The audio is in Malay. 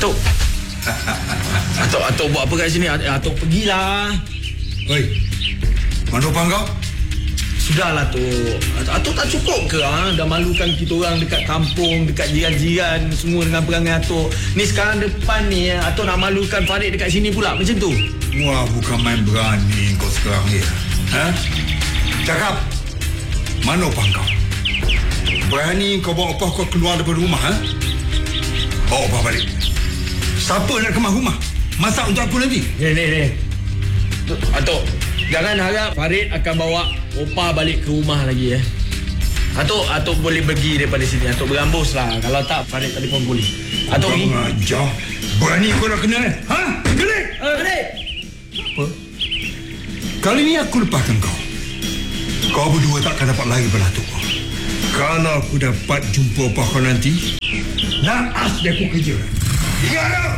Atuk. Atuk buat apa kat sini? Atuk pergilah. Oi. Mana upah kau? Sudahlah tu. Atuk tak cukup ke dah malukan kita orang dekat kampung, dekat jiran-jiran semua dengan perangai Atuk. Ni sekarang depan ni Atuk nak malukan Farid dekat sini pula macam tu. Wah, bukan main berani kau sekarang ni. Cakap. Mana upah kau? Berani kau bawa upah kau keluar daripada rumah, Bawa upah balik. Siapa nak kemas rumah? Masak untuk aku nanti. Ni. Atuk, jangan harap Farid akan bawa opah balik ke rumah lagi Atuk boleh pergi daripada sini. Atuk berambus lah. Kalau tak Farid telefon polis. Atuk pergi. Ajar. Berani kau nak kena Gelik. Farid. Apa? Kali ni aku lepaskan kau. Kau berdua takkan dapat lari pada Atuk. Kalau aku dapat jumpa opah kau nanti, naas dia aku kerja. Ingat tak?